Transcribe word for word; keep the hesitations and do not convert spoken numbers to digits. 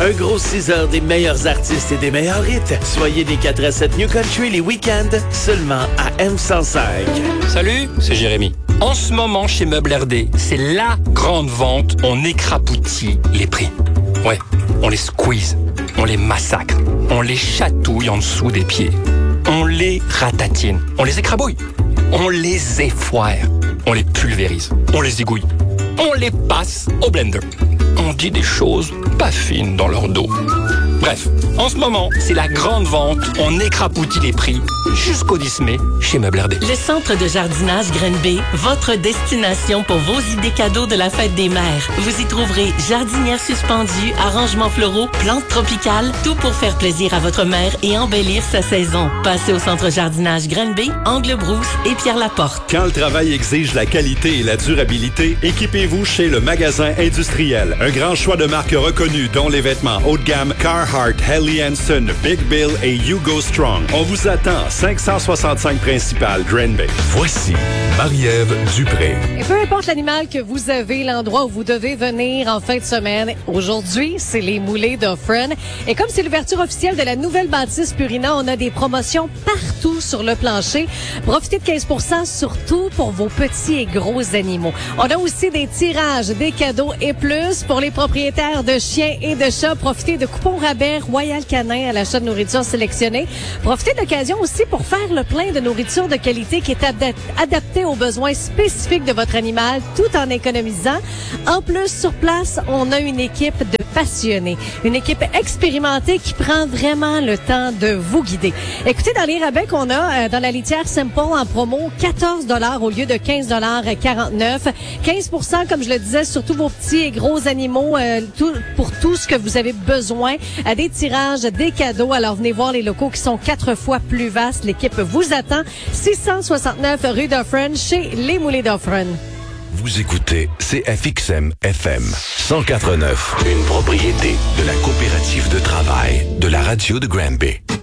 Un gros six heures des meilleurs artistes et des meilleurs hits. Soyez des quatre à sept New Country les week-ends, seulement à M cent cinq. Salut, c'est Jérémy. En ce moment, chez Meubles R D, c'est la grande vente. On écrapoutit les prix. Ouais, on les squeeze, on les massacre, on les chatouille en dessous des pieds. On les ratatine, on les écrabouille, on les effoire, on les pulvérise, on les égouille, on les passe au blender. On dit des choses pas fines dans leur dos. Bref, en ce moment, c'est la grande vente. On écrapoutit les prix jusqu'au dix mai chez Meubles R D. Le centre de jardinage Granby, votre destination pour vos idées cadeaux de la fête des mères. Vous y trouverez jardinières suspendues, arrangements floraux, plantes tropicales, tout pour faire plaisir à votre mère et embellir sa saison. Passez au centre jardinage Granby, Angle Brousse et Pierre-Laporte. Quand le travail exige la qualité et la durabilité, équipez-vous chez le magasin industriel. Un grand choix de marques reconnues, dont les vêtements haut de gamme Carhartt, Helly Hansen, Big Bill et Hugo Strong. On vous attend, cinq cent soixante-cinq principales Granby. Voici Marie-Ève Dupré. Et peu importe l'animal que vous avez, l'endroit où vous devez venir en fin de semaine, aujourd'hui, c'est les Moulets d'Offren. Et comme c'est l'ouverture officielle de la nouvelle bâtisse Purina, on a des promotions partout sur le plancher. Profitez de quinze pour cent surtout pour vos petits et gros animaux. On a aussi des tirages, des cadeaux et plus pour les propriétaires de chiens et de chats. Profitez de coupons rabais Royal Canin à l'achat de nourriture sélectionnée. Profitez de l'occasion aussi pour faire le plein de nourriture de qualité qui est adap- adaptée aux besoins spécifiques de votre animal tout en économisant. En plus, sur place, on a une équipe de passionnés, une équipe expérimentée qui prend vraiment le temps de vous guider. Écoutez, dans les rabais qu'on a euh, dans la litière Simple en promo, quatorze dollars au lieu de quinze dollars quarante-neuf. quinze pour cent, comme je le disais, sur tous vos petits et gros animaux, euh, tout, pour tout ce que vous avez besoin. Euh, des tirages, des cadeaux. Alors, venez voir les locaux qui sont quatre fois plus vastes. L'équipe vous attend. six cent soixante-neuf rue d'Offren, chez Les Moulets d'Offren. Vous écoutez C F X M F M cent quatre neuf, une propriété de la coopérative de travail de la radio de Granby.